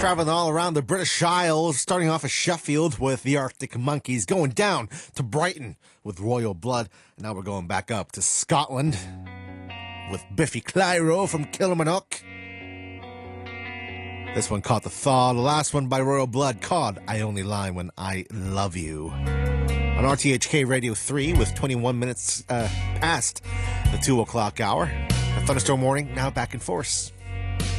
traveling all around the British Isles, starting off at Sheffield with the Arctic Monkeys, going down to Brighton with Royal Blood, and now we're going back up to Scotland with Biffy Clyro from Kilmarnock. This one called The Thaw, the last one by Royal Blood called I Only Lie When I Love You. On RTHK Radio 3 with 21 minutes past the 2 o'clock hour. A thunderstorm warning now back in force.